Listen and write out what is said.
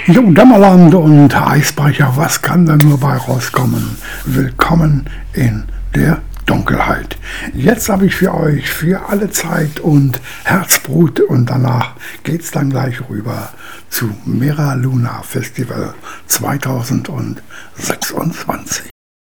Jo, Dämmerland und Eisbrecher, was kann da nur bei rauskommen? Willkommen in der Dunkelheit. Jetzt habe ich für euch für alle Zeit und Herzblut und danach geht's dann gleich rüber zu Mera Luna Festival 2026.